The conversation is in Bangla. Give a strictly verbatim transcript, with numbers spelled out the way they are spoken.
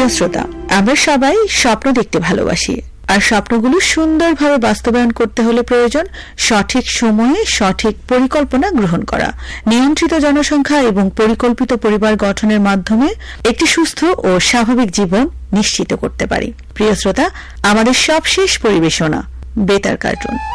প্রিয় শ্রোতা, আমরা সবাই স্বপ্ন দেখতে ভালোবাসি, আর স্বপ্নগুলো সুন্দরভাবে বাস্তবায়ন করতে হলে প্রয়োজন সঠিক সময়ে সঠিক পরিকল্পনা গ্রহণ করা। নিয়ন্ত্রিত জনসংখ্যা এবং পরিকল্পিত পরিবার গঠনের মাধ্যমে একটি সুস্থ ও স্বাভাবিক জীবন নিশ্চিত করতে পারি। প্রিয় শ্রোতা, আমাদের সবশেষ পরিবেশনা বেতার কার্টুন।